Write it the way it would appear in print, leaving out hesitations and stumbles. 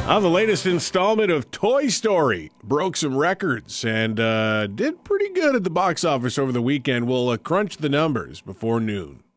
The latest installment of Toy Story broke some records and did pretty good at the box office over the weekend. We'll crunch the numbers before noon.